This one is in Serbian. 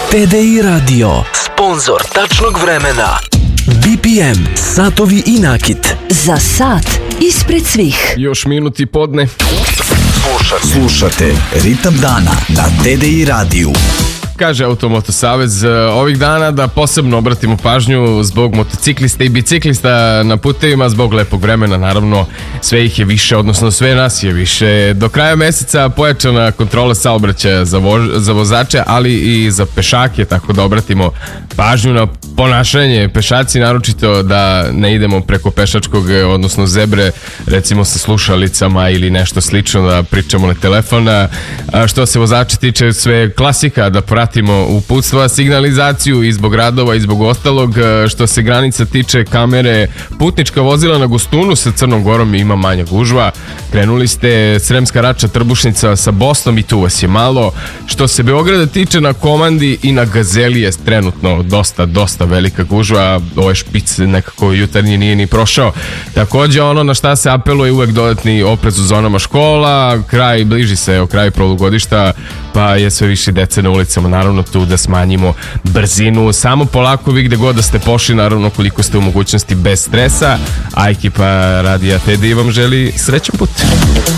TDI Radio, sponzor tačnog vremena. BPM, satovi i nakit. Za sat ispred svih. Još minuti podne. Slušate Ritam dana na TDI radiju. Kaže Automoto Savez ovih dana da posebno obratimo pažnju zbog motociklista i biciklista na putevima, zbog lepog vremena, naravno sve ih je više, odnosno sve nas je više. Do kraja meseca pojačana kontrola saobraćaja za vozače, ali i za pešake, tako da obratimo pažnju na ponašanje pešaci, naročito da ne idemo preko pešačkog, odnosno zebre, recimo sa slušalicama ili nešto slično, da pričamo na telefona. Što se vozača tiče, sve klasika, da pratimo uputstva, signalizaciju i zbog radova i zbog ostalog. Što se granica tiče, kamere, putnička vozila na Gostunu sa Crnom Gorom ima manja gužva. Krenuli ste Sremska Rača, Trbušnica sa Bosnom i tu vas je malo. Što se Beograda tiče, na Komandi i na Gazeli je trenutno dosta velika gužva. Ovaj špic nekako jutarnji nije ni prošao. Takođe, ono na šta se apeluje, uvek dodatni oprez u zonama škola, bliži se kraj polugodišta, pa je sve više dece na ulicama, naravno tu da smanjimo brzinu, samo polako vi gde god da ste pošli, naravno koliko ste u mogućnosti bez stresa, a ekipa radija TDI vam želi srećan put.